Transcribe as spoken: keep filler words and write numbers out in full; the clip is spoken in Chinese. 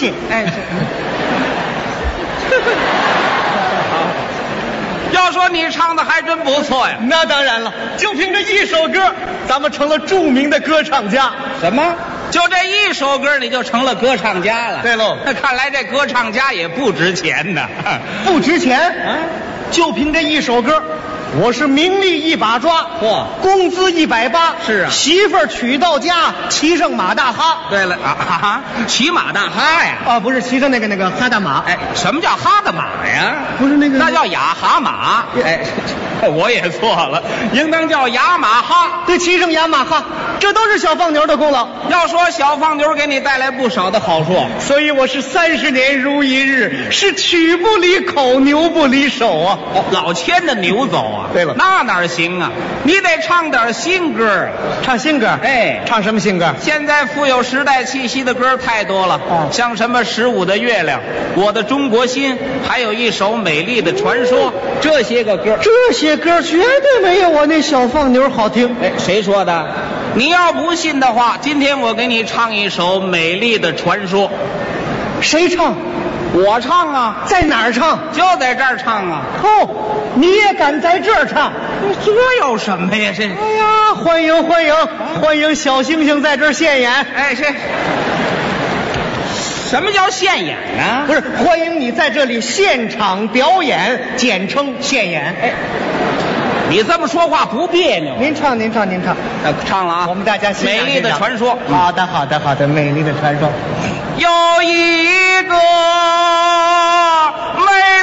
谢。 哎，要说你唱的还真不错呀。 那当然了，就凭这一首歌，咱们成了著名的歌唱家。 什么？就这一首歌你就成了歌唱家了？ 对喽。 那看来这歌唱家也不值钱呢。 不值钱啊？ 就凭这一首歌，我是名利一把抓， 嚯， 工资一百八。 是啊， 媳妇儿娶到家，骑上马大哈。 对了啊哈，骑马大哈呀？ 啊，不是骑上那个那个哈大马。 哎，什么叫哈大马呀？ 不是那个， 那叫雅哈马。哎，我也错了，应当叫雅马哈。 对，骑上雅马哈，这都是小放牛的功劳。 要说小放牛给你带来不少的好处， 所以我是三十年如一日，是曲不离口，牛不离手啊。 哦，老牵着牛走啊。 对了， 那哪行啊？你得唱点新歌啊。 唱新歌？ 哎， 唱什么新歌？ 现在富有时代气息的歌太多了， 哦， 像什么《十五的月亮》《我的中国心》，还有一首《美丽的传说》，这些个歌， 这些歌绝对没有我那小放牛好听。 哎，谁说的？你要不信的话，今天我给你唱一首《美丽的传说》。 谁唱？ 我唱啊。 在哪儿唱？ 就在这儿唱啊。 哦，你也敢在这儿唱？ 这有什么呀？这， 哎呀，欢迎欢迎、啊、欢迎小星星在这儿现眼。 哎，这什么叫现眼呢？ 不是，欢迎你在这里现场表演，简称现眼。 哎，你这么说话不别扭？ 您唱，您唱，您唱。 呃，唱了啊！ 我们大家欣赏美丽的传说。 好的，好的，好的，美丽的传说。 有一个美